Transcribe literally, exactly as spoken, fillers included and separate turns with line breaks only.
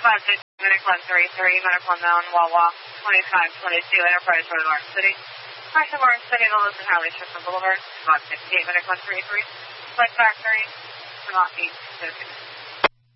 five six, Medic one three three, Medic one Mountain, Wawa, twenty-five twenty-two, Enterprise Road, Orange City. Caution Orange City, the Listen Harley Shipman Boulevard, five sixty-eight, Medic one three three, Flight Factory, Vermont eight,